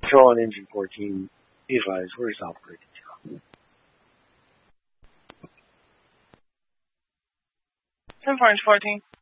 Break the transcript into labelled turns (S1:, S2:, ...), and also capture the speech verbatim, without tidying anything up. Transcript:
S1: Control on engine fourteen. Be advised, where's operating job?
S2: ten fourteen.